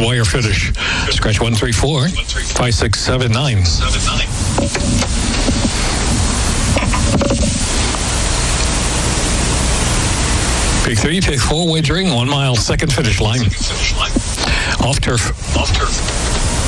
wire finish. Scratch 134 5679. Pick 3, pick 4, wagering 1 mile, second finish line. Off turf.